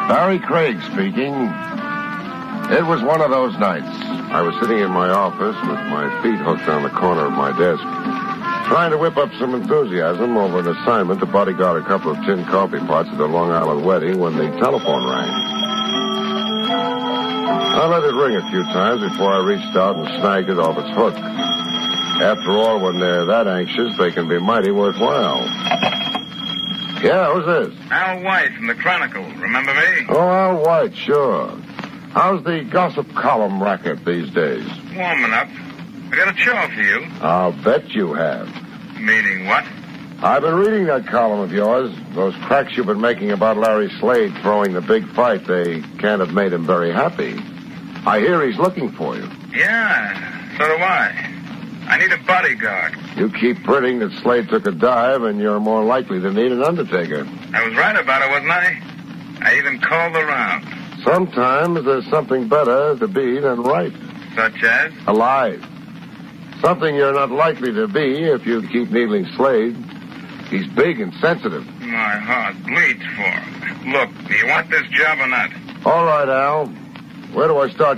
Barry Craig speaking. It was one of those nights. I was sitting in my office with my feet hooked on the corner of my desk, trying to whip up some enthusiasm over an assignment to bodyguard a couple of tin coffee pots at a Long Island wedding when the telephone rang. I let it ring a few times before I reached out and snagged it off its hook. After all, when they're that anxious, they can be mighty worthwhile. Yeah, who's this? Al White from the Chronicle. Remember me? Oh, Al White, sure. How's the gossip column racket these days? Warming up. I got a chore for you. I'll bet you have. Meaning what? I've been reading that column of yours. Those cracks you've been making about Larry Slade throwing the big fight, they can't have made him very happy. I hear he's looking for you. Yeah, so do I. I need a bodyguard. You keep printing that Slade took a dive, and you're more likely to need an undertaker. I was right about it, wasn't I? I even called around. Sometimes there's something better to be than right. Such as? Alive. Something you're not likely to be if you keep needling Slade. He's big and sensitive. My heart bleeds for him. Look, do you want this job or not? All right, Al. Where do I start